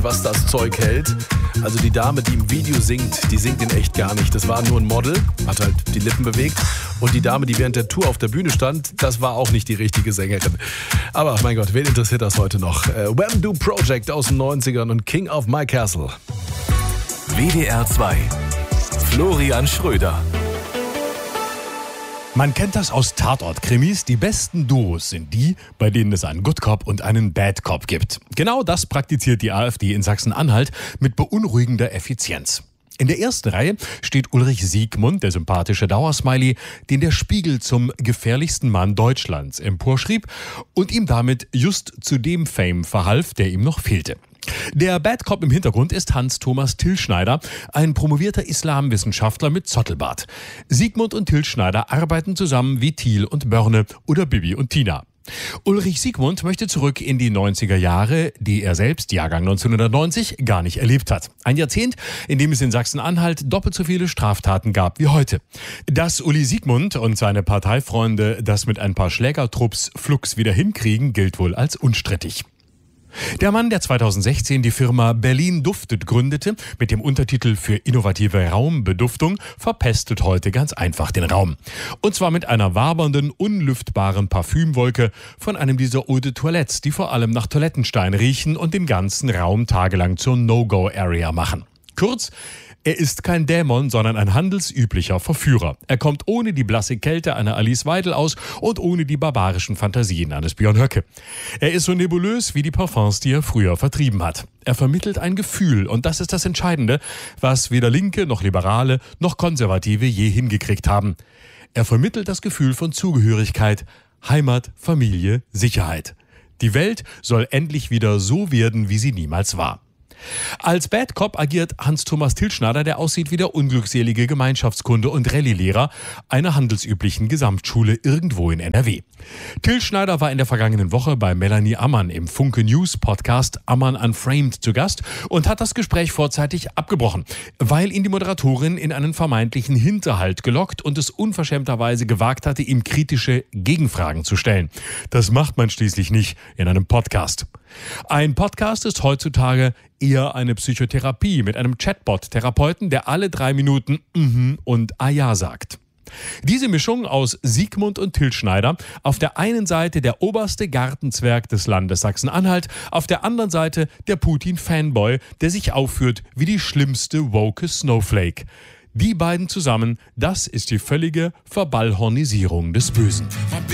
was das Zeug hält. Also die Dame, die im Video singt, die singt in echt gar nicht. Das war nur ein Model, hat halt die Lippen bewegt. Und die Dame, die während der Tour auf der Bühne stand, das war auch nicht die richtige Sängerin. Aber mein Gott, wen interessiert das heute noch? Wham! Project aus den 90ern und King of My Castle. WDR 2. Florian Schröder. Man kennt das aus Tatort-Krimis. Die besten Duos sind die, bei denen es einen Good Cop und einen Bad Cop gibt. Genau das praktiziert die AfD in Sachsen-Anhalt mit beunruhigender Effizienz. In der ersten Reihe steht Ulrich Siegmund, der sympathische Dauersmiley, den der Spiegel zum gefährlichsten Mann Deutschlands emporschrieb und ihm damit just zu dem Fame verhalf, der ihm noch fehlte. Der Bad Cop im Hintergrund ist Hans-Thomas Tilschneider, ein promovierter Islamwissenschaftler mit Zottelbart. Siegmund und Tilschneider arbeiten zusammen wie Thiel und Börne oder Bibi und Tina. Ulrich Siegmund möchte zurück in die 90er Jahre, die er selbst, Jahrgang 1990, gar nicht erlebt hat. Ein Jahrzehnt, in dem es in Sachsen-Anhalt doppelt so viele Straftaten gab wie heute. Dass Uli Siegmund und seine Parteifreunde das mit ein paar Schlägertrupps flugs wieder hinkriegen, gilt wohl als unstrittig. Der Mann, der 2016 die Firma Berlin Duftet gründete, mit dem Untertitel für innovative Raumbeduftung, verpestet heute ganz einfach den Raum. Und zwar mit einer wabernden, unlüftbaren Parfümwolke von einem dieser Eau de Toilettes, die vor allem nach Toilettenstein riechen und den ganzen Raum tagelang zur No-Go-Area machen. Kurz, er ist kein Dämon, sondern ein handelsüblicher Verführer. Er kommt ohne die blasse Kälte einer Alice Weidel aus und ohne die barbarischen Fantasien eines Björn Höcke. Er ist so nebulös wie die Parfums, die er früher vertrieben hat. Er vermittelt ein Gefühl und das ist das Entscheidende, was weder Linke noch Liberale noch Konservative je hingekriegt haben. Er vermittelt das Gefühl von Zugehörigkeit, Heimat, Familie, Sicherheit. Die Welt soll endlich wieder so werden, wie sie niemals war. Als Bad Cop agiert Hans-Thomas Tilschneider, der aussieht wie der unglückselige Gemeinschaftskunde und Rallye-Lehrer einer handelsüblichen Gesamtschule irgendwo in NRW. Tilschneider war in der vergangenen Woche bei Melanie Ammann im Funke News Podcast Ammann Unframed zu Gast und hat das Gespräch vorzeitig abgebrochen, weil ihn die Moderatorin in einen vermeintlichen Hinterhalt gelockt und es unverschämterweise gewagt hatte, ihm kritische Gegenfragen zu stellen. Das macht man schließlich nicht in einem Podcast. Ein Podcast ist heutzutage eher eine Psychotherapie mit einem Chatbot-Therapeuten, der alle 3 Minuten und ja sagt. Diese Mischung aus Siegmund und Tilschneider, auf der einen Seite der oberste Gartenzwerg des Landes Sachsen-Anhalt, auf der anderen Seite der Putin-Fanboy, der sich aufführt wie die schlimmste woke Snowflake. Die beiden zusammen, das ist die völlige Verballhornisierung des Bösen.